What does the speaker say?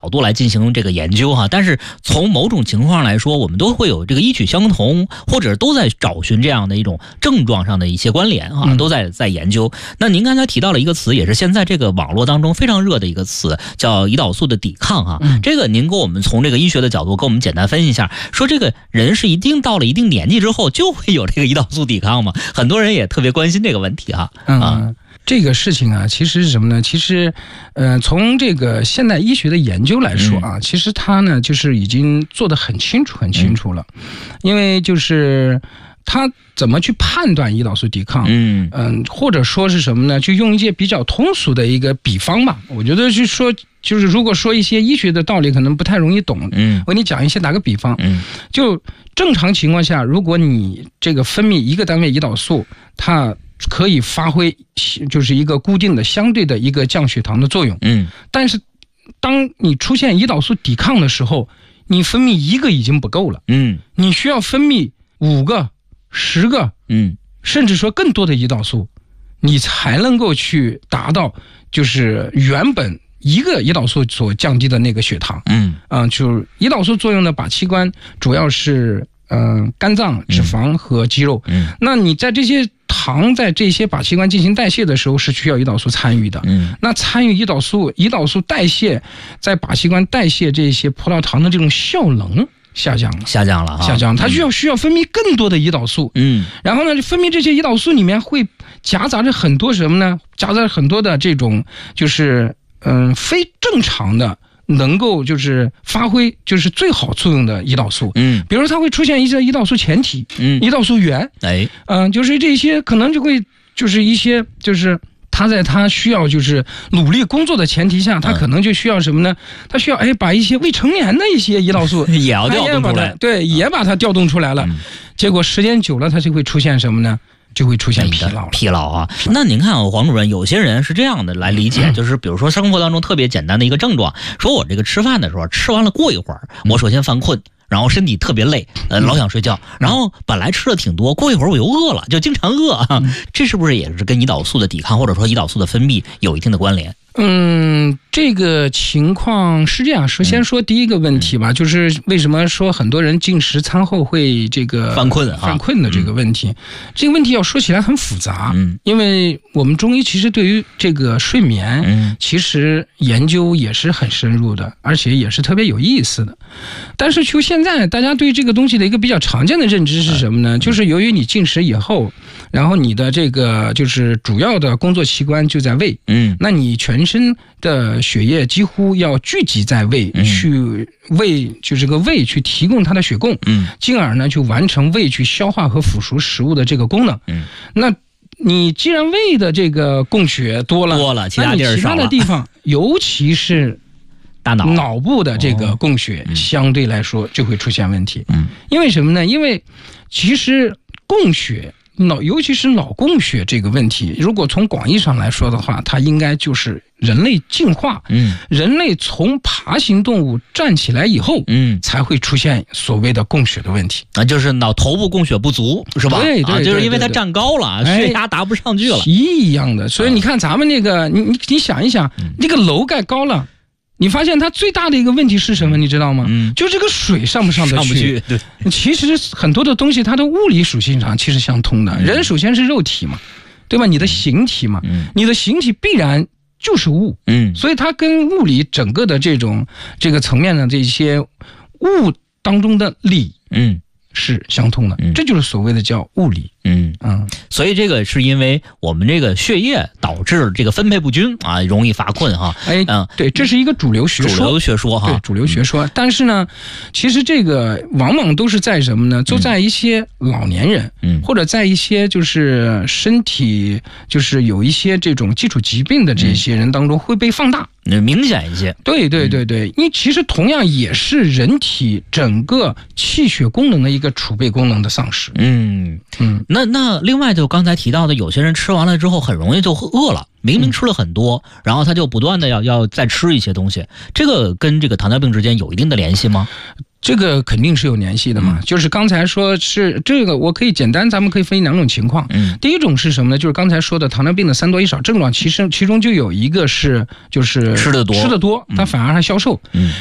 角度来进行这个研究哈，但是从某种情况来说，我们都会有这个异曲相同，或者都在找寻这样的一种症状上的一些关联啊，都在研究。那您刚才提到了一个词，也是现在这个网络当中非常热的一个词，叫胰岛素的抵抗哈。这个您给我们从这个医学的角度给我们简单分析一下，说这个人是到了一定年纪之后就会有这个胰岛素抵抗吗？很多人也特别关心这个问题哈。 这个事情啊，其实是什么呢？其实，从这个现代医学的研究来说啊，其实它呢就是已经做得很清楚了，因为就是它怎么去判断胰岛素抵抗，或者说是什么呢？就用一些比较通俗的一个比方吧。我觉得就是如果说一些医学的道理可能不太容易懂，我给你讲一些，打个比方，就正常情况下，如果你这个分泌一个单位胰岛素，它可以发挥就是一个固定的相对的一个降血糖的作用，但是当你出现胰岛素抵抗的时候，你分泌一个已经不够了，你需要分泌5个、10个，甚至说更多的胰岛素，你才能够去达到就是原本一个胰岛素所降低的那个血糖，就是胰岛素作用的靶器官主要是肝脏、脂肪和肌肉，那你在这些糖在这些靶器官进行代谢的时候是需要胰岛素参与的，那参与胰岛素代谢，在靶器官代谢这些葡萄糖的这种效能下降了，它需要分泌更多的胰岛素，然后呢，分泌这些胰岛素里面会夹杂着很多什么呢？夹杂着很多的这种就是非正常的能够就是发挥就是最好作用的胰岛素，比如说它会出现一些胰岛素前体，胰岛素源，就是这些可能就会就是一些就是他在他需要就是努力工作的前提下，他可能就需要什么呢？他需要把一些未成年的一些胰岛素也要调动出来， 对，也把它调动出来了，结果时间久了，它就会出现什么呢？就会出现疲劳啊。 那您看黄主任，有些人是这样的来理解，就是比如说生活当中特别简单的一个症状，说我这个吃饭的时候吃完了过一会儿，我首先犯困，然后身体特别累，老想睡觉，然后本来吃的挺多，过一会儿我又饿了，就经常饿啊。这是不是也是跟胰岛素的抵抗或者说胰岛素的分泌有一定的关联？ 这个情况是这样，首先说第一个问题吧，就是为什么说很多人进食餐后会这个犯困的这个问题，这个问题要说起来很复杂，因为我们中医其实对于这个睡眠，其实研究也是很深入的，而且也是特别有意思的。但是就现在大家对这个东西的一个比较常见的认知是什么呢？就是由于你进食以后，然后你的这个就是主要的工作器官就在胃，那你全身的血液几乎要聚集在胃，去这个胃去提供它的血供，进而呢就完成胃去消化和腐熟食物的这个功能。那你既然胃的这个供血多了， 其他地儿少了， 那你其他的地方，尤其是大脑部的这个供血，相对来说就会出现问题。因为什么呢？因为其实供血。尤其是脑供血这个问题，如果从广义上来说的话，它应该就是人类进化，人类从爬行动物站起来以后，才会出现所谓的供血的问题啊，就是头部供血不足，是吧？ 对， 就是因为它站高了，血压达不上去了， 一样的。所以你看咱们那个，你想一想，那个楼盖高了。你发现它最大的一个问题是什么？你知道吗？就这个水上不上得去？ 对， 其实很多的东西它的物理属性上其实相通的。人首先是肉体嘛，对吧？你的形体嘛，你的形体必然就是物，所以它跟物理整个的这个层面的这些物当中的理，是相通的，这就是所谓的叫物理。 所以这个是因为我们这个血液导致这个分配不均啊，容易发困哈。 对，这是一个主流学说哈。对，主流学说。但是呢，其实这个往往都是在什么呢？就在一些老年人，或者在一些就是身体就是有一些这种基础疾病的这些人当中会被放大。 明显一些。 对，因为其实同样也是人体整个气血功能的一个储备功能的丧失。 那另外就刚才提到的，有些人吃完了之后很容易就饿了，明明吃了很多，然后他就不断的要再吃一些东西，这个跟这个糖尿病之间有一定的联系吗？ 这个肯定是有联系的嘛，就是刚才说是这个，我可以简单，咱们可以分两种情况。第一种是什么呢？就是刚才说的糖尿病的3多1少症状，其中就有一个是就是吃的多， 它反而还消瘦。